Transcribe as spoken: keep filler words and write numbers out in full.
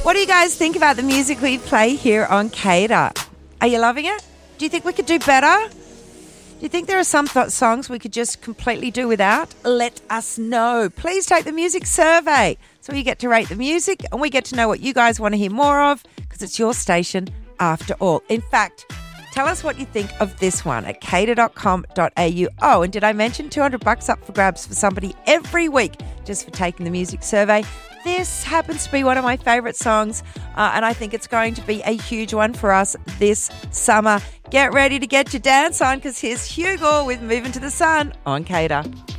What do you guys think about the music we play here on Cater? Are you loving it? Do you think we could do better? Do you think there are some th- songs we could just completely do without? Let us know. Please take the music survey so you get to rate the music and we get to know what you guys want to hear more of because it's your station after all. In fact, tell us what you think of this one at cater dot com dot a u. Oh, and did I mention two hundred bucks up for grabs for somebody every week just for taking the music survey? This happens to be one of my favourite songs, uh, and I think it's going to be a huge one for us this summer. Get ready to get your dance on because here's Hugo with Moving to the Sun on Cater.